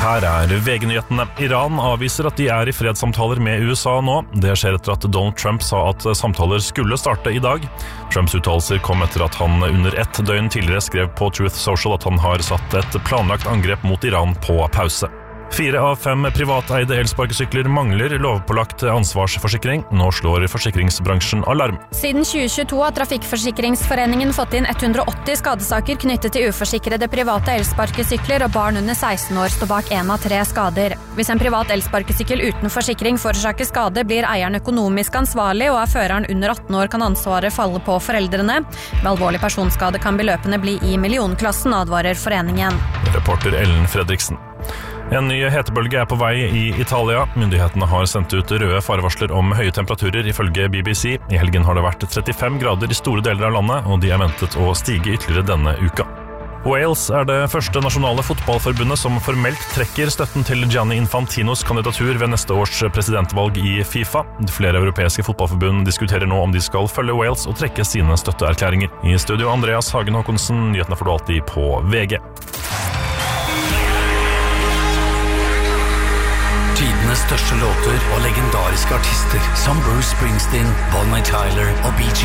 Her VG-nyhetene. Iran avviser at de I fredssamtaler med USA nå. Det skjer etter at Donald Trump sa at samtaler skulle starte I dag. Trumps uttalelser kom etter at han under ett døgn tidligere skrev på Truth Social at han har satt et planlagt angrep mot Iran på pause. 4 av 5 privateide elsparkesykler mangler lovpålagt ansvarsforsikring. Nå slår forsikringsbransjen alarm. Siden 2022 har Trafikkforsikringsforeningen fått inn 180 skadesaker knyttet til uforsikrede private elsparkesykler, og barn under 16 år står bak 1 av 3 skader. Hvis en privat elsparkesykkel uten forsikring forårsaker skade, blir eieren økonomisk ansvarlig, og føreren under 18 år kan ansvaret falle på foreldrene. Ved alvorlig personskade kan beløpene bli I millionklassen, advarer foreningen. Reporter Ellen Fredriksen. En ny hetebølge på vei I Italia. Myndighetene har sendt ut røde farevarsler om høye temperaturer ifølge BBC. I helgen har det vært 35 grader I store deler av landet, og de ventet å stige ytterligere denne uka. Wales det første nasjonale fotballforbundet som formelt trekker støtten til Gianni Infantinos kandidatur ved neste års presidentvalg I FIFA. Flere europeiske fotballforbund diskuterer nå om de skal følge Wales og trekke sine støtteerklæringer. I studio Andreas Hagen Håkonsen, nyhetene får du alltid på VG. Tidenes største låter og legendariske artister som Bruce Springsteen, Bonnie Tyler og B.G.